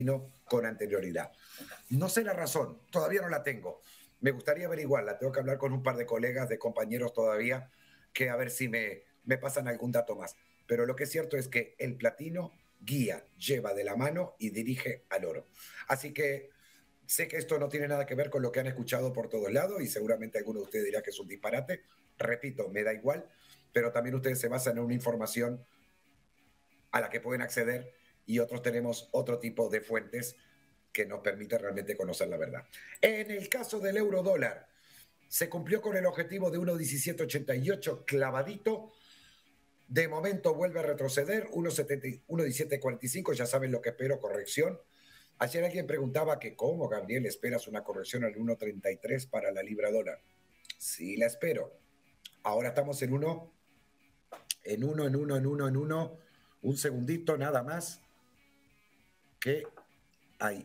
con anterioridad. No sé la razón, todavía no la tengo. Me gustaría averiguarla, tengo que hablar con un par de colegas, de compañeros todavía, que a ver si me pasan algún dato más. Pero lo que es cierto es que el platino guía, lleva de la mano y dirige al oro. Así que sé que esto no tiene nada que ver con lo que han escuchado por todos lados y seguramente alguno de ustedes dirá que es un disparate. Repito, me da igual, pero también ustedes se basan en una información a la que pueden acceder y otros tenemos otro tipo de fuentes que nos permite realmente conocer la verdad. En el caso del euro dólar, se cumplió con el objetivo de 1,1788 clavadito. De momento vuelve a retroceder, 1,1745, ya saben lo que espero, corrección. Ayer alguien preguntaba que cómo, Gabriel, esperas una corrección al 1,33 para la libra dólar. Sí, la espero. Ahora estamos en uno, un segundito nada más que hay.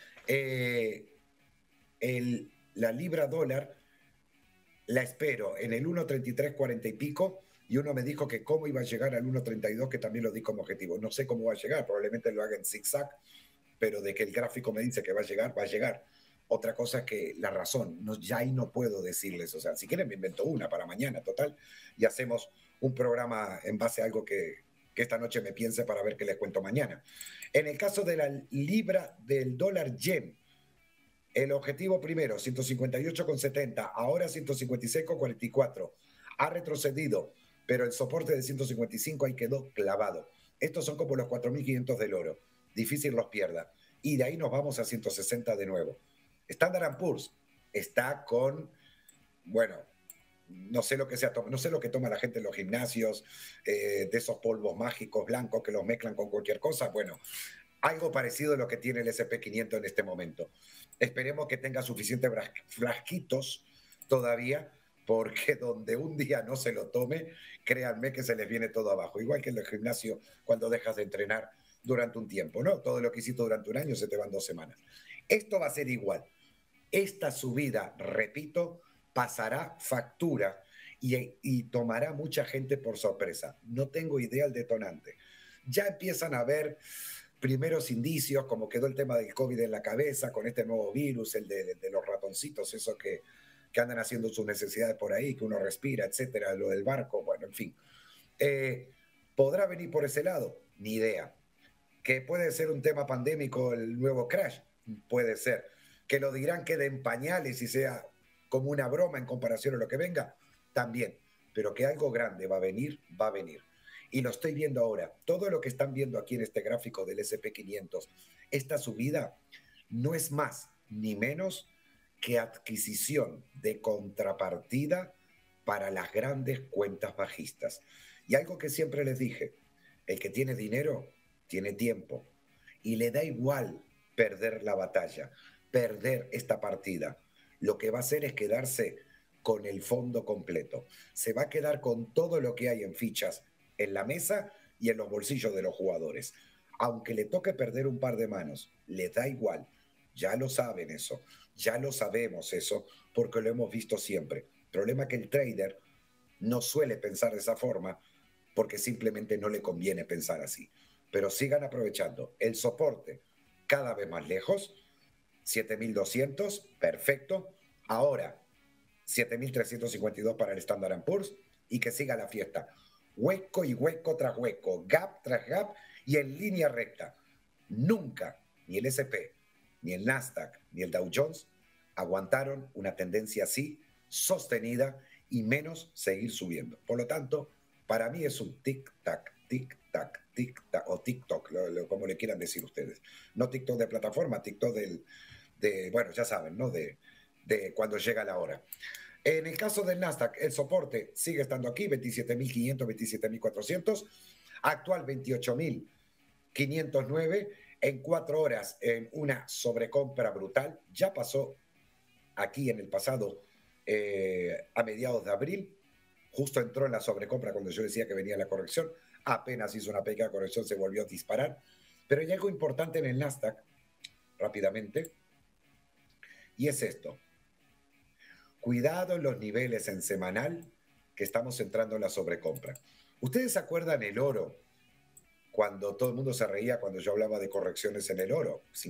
La libra dólar la espero en el 1,3340 y pico, y uno me dijo que cómo iba a llegar al 1,32, que también lo di como objetivo. No sé cómo va a llegar, probablemente lo haga en zigzag, pero de que el gráfico me dice que va a llegar, va a llegar. Otra cosa es que la razón, no, ya ahí no puedo decirles, o sea, si quieren me invento una para mañana, total, y hacemos un programa en base a algo que esta noche me piense para ver qué les cuento mañana. En el caso de la libra del dólar yen, el objetivo primero, 158,70, ahora 156,44. Ha retrocedido, pero el soporte de 155 ahí quedó clavado. Estos son como los 4.500 del oro. Difícil los pierda. Y de ahí nos vamos a 160 de nuevo. Standard & Poor's está con, bueno, no sé lo que sea, no sé lo que toma la gente en los gimnasios, de esos polvos mágicos blancos que los mezclan con cualquier cosa. Bueno, algo parecido a lo que tiene el SP500 en este momento. Esperemos que tenga suficientes frasquitos todavía, porque donde un día no se lo tome, créanme que se les viene todo abajo. Igual que en el gimnasio cuando dejas de entrenar durante un tiempo, ¿no? Todo lo que hiciste durante un año se te van 2 semanas. Esto va a ser igual. Esta subida, repito, pasará factura y tomará mucha gente por sorpresa. No tengo idea el detonante. Ya empiezan a ver primeros indicios, como quedó el tema del COVID en la cabeza, con este nuevo virus, el de los ratoncitos, esos que andan haciendo sus necesidades por ahí, que uno respira, etcétera, lo del barco, bueno, en fin. ¿Podrá venir por ese lado? Ni idea. ¿Que puede ser un tema pandémico el nuevo crash? Puede ser. ¿Que lo dirán quede en pañales y sea como una broma en comparación a lo que venga? También. Pero que algo grande va a venir, va a venir. Y lo estoy viendo ahora. Todo lo que están viendo aquí en este gráfico del SP500, esta subida no es más ni menos que adquisición de contrapartida para las grandes cuentas bajistas. Y algo que siempre les dije, el que tiene dinero tiene tiempo y le da igual perder la batalla, perder esta partida. Lo que va a hacer es quedarse con el fondo completo. Se va a quedar con todo lo que hay en fichas en la mesa y en los bolsillos de los jugadores. Aunque le toque perder un par de manos, le da igual. Ya lo saben eso, ya lo sabemos eso, porque lo hemos visto siempre. El problema es que el trader no suele pensar de esa forma porque simplemente no le conviene pensar así. Pero sigan aprovechando el soporte cada vez más lejos, 7.200, perfecto. Ahora, 7.352 para el Standard & Poor's y que siga la fiesta. Hueco y hueco tras hueco, gap tras gap y en línea recta. Nunca, ni el S&P, ni el Nasdaq, ni el Dow Jones aguantaron una tendencia así, sostenida, y menos seguir subiendo. Por lo tanto, para mí es un tic-tac, tic-tac, tic-tac, o TikTok, como le quieran decir ustedes. No TikTok de plataforma, TikTok bueno, ya saben, ¿no? De cuando llega la hora. En el caso del Nasdaq, el soporte sigue estando aquí, 27.500, 27.400, actual 28.509, en 4 horas en una sobrecompra brutal. Ya pasó aquí en el pasado, a mediados de abril, justo entró en la sobrecompra cuando yo decía que venía la corrección, apenas hizo una pequeña corrección, se volvió a disparar. Pero hay algo importante en el Nasdaq, rápidamente, y es esto. Cuidado en los niveles en semanal que estamos entrando en la sobrecompra. ¿Ustedes se acuerdan el oro cuando todo el mundo se reía cuando yo hablaba de correcciones en el oro.